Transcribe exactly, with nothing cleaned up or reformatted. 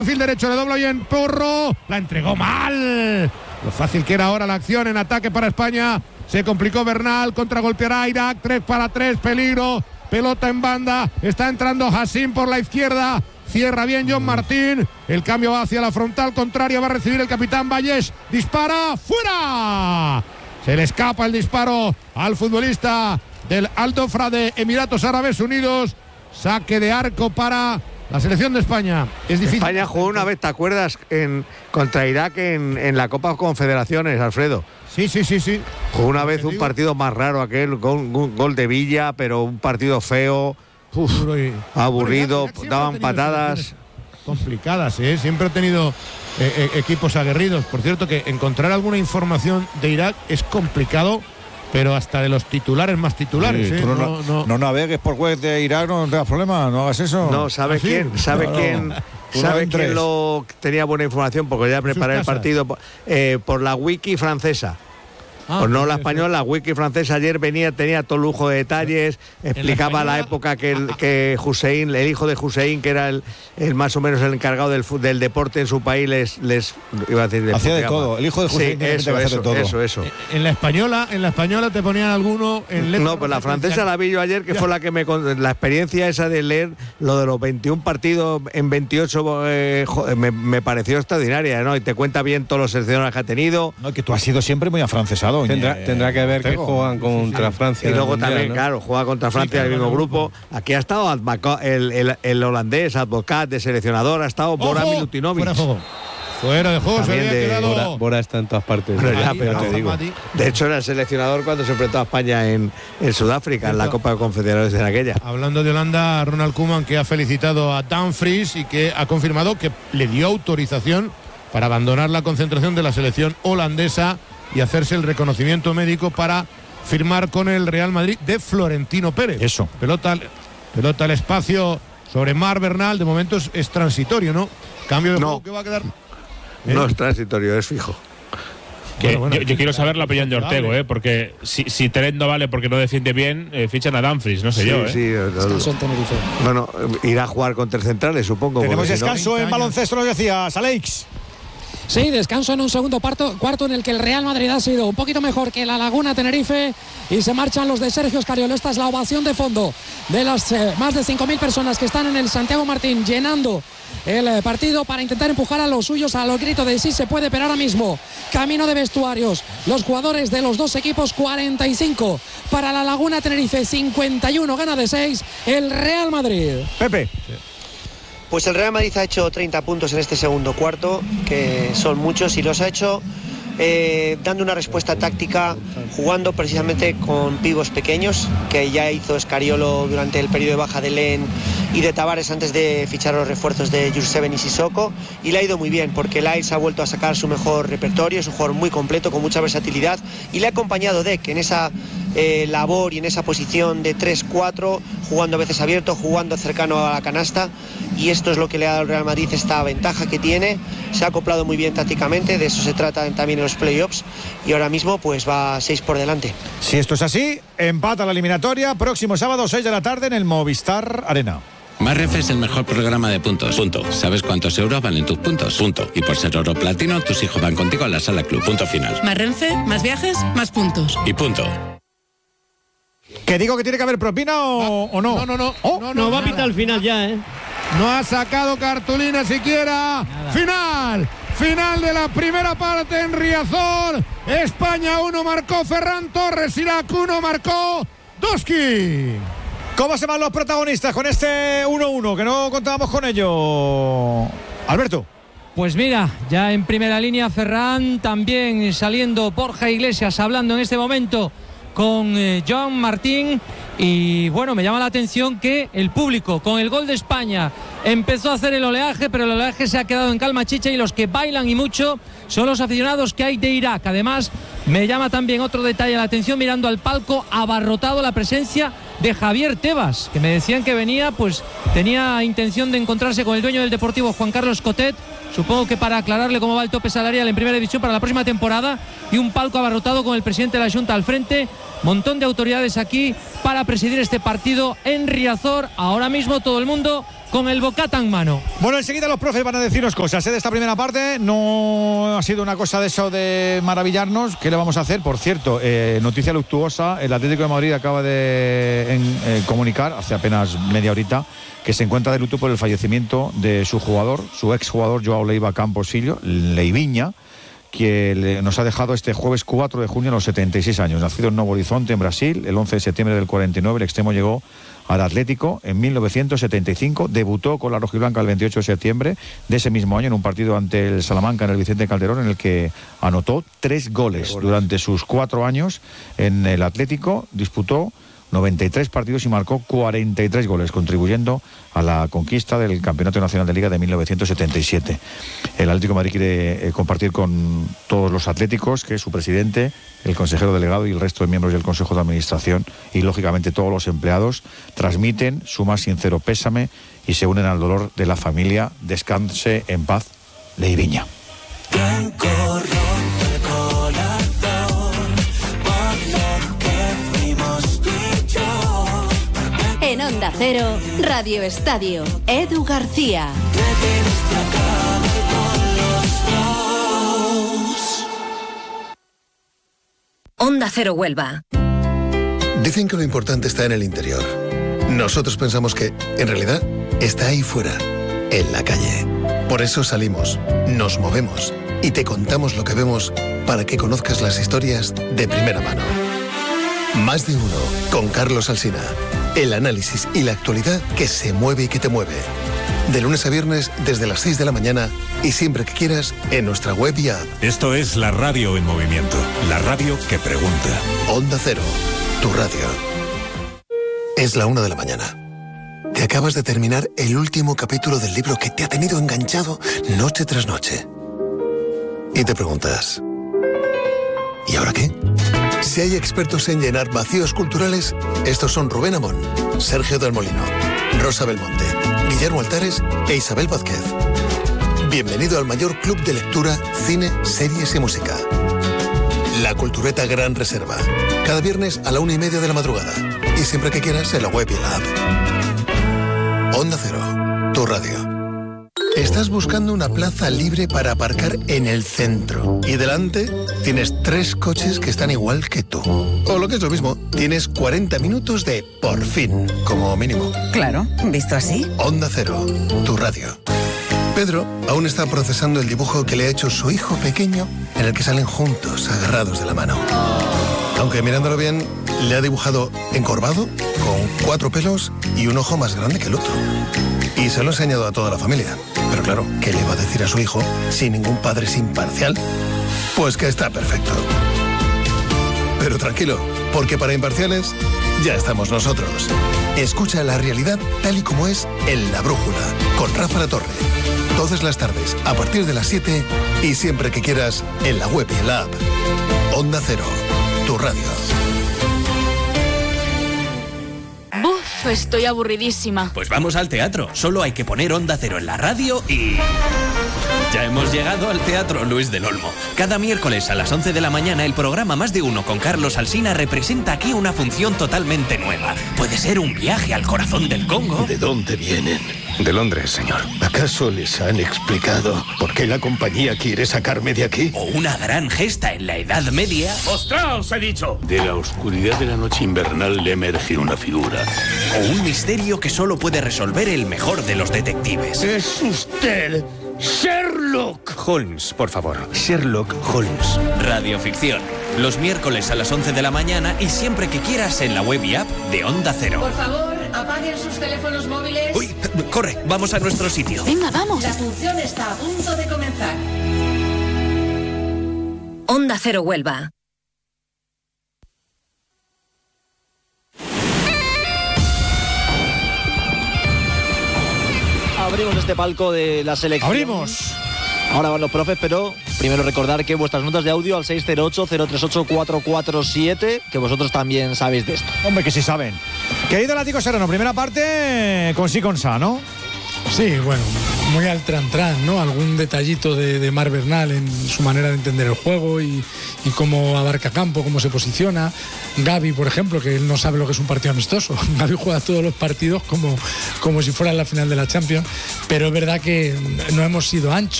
Perfil derecho, le dobla bien Porro, la entregó mal. Lo fácil que era ahora la acción en ataque para España. Se complicó Bernal, contragolpeará a Irak, tres para tres, peligro, pelota en banda, está entrando Hassim por la izquierda, cierra bien John Martín, el cambio va hacia la frontal contraria, va a recibir el capitán Valles, dispara, ¡fuera! Se le escapa el disparo al futbolista del Al Dhofra de Emiratos Árabes Unidos, saque de arco para la selección de España. Es difícil. España jugó una vez, ¿te acuerdas? En, contra Irak en, en la Copa Confederaciones, Alfredo. Sí, sí, sí, sí. Jugó una vez un partido más raro aquel, gol, gol de Villa, pero un partido feo, uf, aburrido, bueno, daban patadas. Complicadas, ¿eh? Siempre ha tenido eh, eh, equipos aguerridos. Por cierto, que encontrar alguna información de Irak es complicado, pero hasta de los titulares más titulares. Sí, ¿eh? no, no, no. no navegues por web de Irak, no tengas problema, no hagas eso. No, ¿sabe ¿Ah, quién? sí? ¿Sabe Claro. quién? ¿Sabe quién lo tenía buena información? Porque ya preparé el partido eh, por la wiki francesa. Ah, pues no sí, la sí. española, la wiki francesa ayer venía, tenía todo lujo de detalles, explicaba la, la época que, el, que Hussein, el hijo de Hussein, que era el, el más o menos el encargado del, del deporte en su país, les, les iba a decir, hacía de todo, el hijo de Hussein, sí, eso, que eso, de todo. eso, eso. En la española, en la española te ponían alguno en letra. No, pues la francesa la vi yo ayer, que ya. fue la que me la experiencia esa de leer lo de los veintiún partidos en veintiocho, eh, joder, me, me pareció extraordinaria, ¿no? Y te cuenta bien todos los seleccionadores que ha tenido. No, que tú has sido siempre muy afrancesado. Tendrá, eh, tendrá que ver Ortego. que juegan contra sí, sí. Francia. Y luego mundial, también, ¿no? claro, juega contra Francia en sí, el mismo grupo. grupo. Aquí ha estado Advocat, el, el, el holandés, Advocat de seleccionador, ha estado Bora Milutinovic. Fuera de juego. Fuera de juego, se había de quedado. Bora, Bora está en todas partes. Pero ya, Ahí, pero Rafa te digo. Mati. De hecho, era el seleccionador cuando se enfrentó a España en, en Sudáfrica, en la Copa de Confederaciones en aquella. Hablando de Holanda, Ronald Koeman, que ha felicitado a Dumfries y que ha confirmado que le dio autorización para abandonar la concentración de la selección holandesa y hacerse el reconocimiento médico para firmar con el Real Madrid de Florentino Pérez. Eso. Pelota, pelota al espacio sobre Mar Bernal, de momento es, es transitorio, ¿no? Cambio de no. juego que va a quedar. ¿Eh? No es transitorio, es fijo. Que bueno, bueno, yo, yo quiero saber la opinión de Ortego, ¿eh? Porque si, si Trent no vale porque no defiende bien, eh, fichan a Dumfries, no sé sí, yo. ¿eh? Sí, descanso en Tenerife. Bueno, irá a jugar con tres centrales, supongo. Tenemos descanso si no... en baloncesto, nos decías, Alex. Sí, descanso en un segundo parto, cuarto en el que el Real Madrid ha sido un poquito mejor que la Laguna Tenerife y se marchan los de Sergio Escariolo. Esta es la ovación de fondo de las eh, más de cinco mil personas que están en el Santiago Martín llenando el eh, partido para intentar empujar a los suyos a los gritos de sí se puede, pero ahora mismo camino de vestuarios los jugadores de los dos equipos. Cuarenta y cinco para la Laguna Tenerife, cincuenta y uno gana de seis el Real Madrid. Pepe. Sí. Pues el Real Madrid ha hecho treinta puntos en este segundo cuarto, que son muchos, y los ha hecho eh, dando una respuesta táctica, jugando precisamente con pibos pequeños, que ya hizo Escariolo durante el periodo de baja de Len y de Tavares antes de fichar los refuerzos de Jurseven y Sissoko, y le ha ido muy bien, porque Lyles ha vuelto a sacar su mejor repertorio, es un jugador muy completo, con mucha versatilidad, y le ha acompañado Dec en esa eh, labor y en esa posición de tres cuatro, jugando a veces abierto, jugando cercano a la canasta, y esto es lo que le ha dado al Real Madrid esta ventaja que tiene. Se ha acoplado muy bien tácticamente, de eso se trata también en los playoffs, y ahora mismo pues va seis por delante. Si esto es así, empata la eliminatoria, próximo sábado seis de la tarde en el Movistar Arena. Más Renfe es el mejor programa de puntos. Punto. ¿Sabes cuántos euros valen tus puntos? Punto. Y por ser oro platino, tus hijos van contigo a la sala club. Punto final. Más Renfe, más viajes, más puntos. Y punto. ¿Que digo que tiene que haber propina o, o no? No, no, no. Oh, no, no, no va a nada. pitar al final ya, ¿eh? No ha sacado cartulina siquiera. Nada. Final. Final de la primera parte en Riazor. España uno marcó Ferran Torres. Irak uno marcó Doski. ¿Cómo se van los protagonistas con este uno uno? Que no contábamos con ello. Alberto. Pues mira, ya en primera línea Ferran, también saliendo Borja Iglesias, hablando en este momento con eh, John Martín. Y bueno, me llama la atención que el público con el gol de España empezó a hacer el oleaje, pero el oleaje se ha quedado en calma chicha, y los que bailan y mucho son los aficionados que hay de Irak. Además, me llama también otro detalle la atención, mirando al palco abarrotado, la presencia de Javier Tebas, que me decían que venía, pues tenía intención de encontrarse con el dueño del Deportivo, Juan Carlos Cotet, supongo que para aclararle cómo va el tope salarial en primera división para la próxima temporada, y un palco abarrotado con el presidente de la Junta al frente, montón de autoridades aquí para presidir este partido en Riazor, ahora mismo todo el mundo con el bocata en mano. Bueno, enseguida los profes van a decirnos cosas, ¿eh? De esta primera parte. No ha sido una cosa de eso de maravillarnos. ¿Qué le vamos a hacer? Por cierto, eh, noticia luctuosa, el Atlético de Madrid acaba de en, eh, comunicar hace apenas media horita que se encuentra de luto por el fallecimiento de su jugador, su exjugador Joao Leiva Camposillo, Leiviña, que le, nos ha dejado este jueves cuatro de junio a los setenta y seis años. Nacido en Novo Horizonte, en Brasil, el once de septiembre del cuarenta y nueve, el extremo llegó al Atlético en mil novecientos setenta y cinco, debutó con la rojiblanca el veintiocho de septiembre de ese mismo año en un partido ante el Salamanca en el Vicente Calderón, en el que anotó tres goles durante sus cuatro años en el Atlético. Disputó noventa y tres partidos y marcó cuarenta y tres goles, contribuyendo a la conquista del Campeonato Nacional de Liga de mil novecientos setenta y siete. El Atlético de Madrid quiere eh, compartir con todos los atléticos que su presidente, el consejero delegado y el resto de miembros del Consejo de Administración y, lógicamente, todos los empleados transmiten su más sincero pésame y se unen al dolor de la familia. Descanse en paz, Leiviña. En Onda Cero, Radio Estadio, Edu García. Onda Cero Huelva. Dicen que lo importante está en el interior. Nosotros pensamos que, en realidad, está ahí fuera, en la calle. Por eso salimos, nos movemos y te contamos lo que vemos para que conozcas las historias de primera mano. Más de uno, con Carlos Alsina. El análisis y la actualidad que se mueve y que te mueve. De lunes a viernes desde las seis de la mañana y siempre que quieras en nuestra web y app. Esto es la radio en movimiento. La radio que pregunta. Onda Cero, tu radio. Es la una de la mañana. Te acabas de terminar el último capítulo del libro que te ha tenido enganchado noche tras noche. Y te preguntas, ¿y ahora qué? Si hay expertos en llenar vacíos culturales, estos son Rubén Amón, Sergio del Molino, Rosa Belmonte, Guillermo Altares e Isabel Vázquez. Bienvenido al mayor club de lectura, cine, series y música. La Cultureta Gran Reserva. Cada viernes a la una y media de la madrugada. Y siempre que quieras en la web y en la app. Onda Cero, tu radio. Estás buscando una plaza libre para aparcar en el centro y delante tienes tres coches que están igual que tú. O lo que es lo mismo, tienes cuarenta minutos de por fin, como mínimo. Claro, visto así. Onda Cero, tu radio. Pedro aún está procesando el dibujo que le ha hecho su hijo pequeño en el que salen juntos, agarrados de la mano. Aunque mirándolo bien, le ha dibujado encorvado, con cuatro pelos y un ojo más grande que el otro. Y se lo ha enseñado a toda la familia. Pero claro, ¿qué le va a decir a su hijo si ningún padre es imparcial? Pues que está perfecto. Pero tranquilo, porque para imparciales ya estamos nosotros. Escucha la realidad tal y como es en La Brújula, con Rafa La Torre. Todas las tardes, a partir de las siete y siempre que quieras, en la web y en la app. Onda Cero, tu radio. Buf, estoy aburridísima. Pues vamos al teatro. Solo hay que poner Onda Cero en la radio y... Ya hemos llegado al Teatro Luis del Olmo. Cada miércoles a las once de la mañana el programa Más de Uno con Carlos Alsina representa aquí una función totalmente nueva. Puede ser un viaje al corazón del Congo. ¿De dónde vienen? De Londres, señor. ¿Acaso les han explicado por qué la compañía quiere sacarme de aquí? O una gran gesta en la Edad Media. ¡Mostraos, he dicho! De la oscuridad de la noche invernal le emerge una figura. O un misterio que solo puede resolver el mejor de los detectives. ¡Es usted! Sherlock Holmes, por favor. Sherlock Holmes. Radioficción. Los miércoles a las once de la mañana y siempre que quieras en la web y app de Onda Cero. Por favor, apaguen sus teléfonos móviles. Uy, corre, vamos a nuestro sitio. Venga, vamos. La función está a punto de comenzar. Onda Cero Huelva. Abrimos este palco de la selección. Abrimos Ahora van los profes, pero primero recordar que vuestras notas de audio al seis cero ocho, cero tres ocho, cuatro cuatro siete, que vosotros también sabéis de esto. Hombre, que sí saben. Querido Látigo Serrano, primera parte con sí con sa, ¿no? Sí, bueno, muy al tran-tran, ¿no? Algún detallito de, de Marc Bernal en su manera de entender el juego y, y cómo abarca campo, cómo se posiciona. Gavi, por ejemplo, que él no sabe lo que es un partido amistoso. Gavi juega todos los partidos como, como si fuera la final de la Champions, pero es verdad que no hemos sido anchos.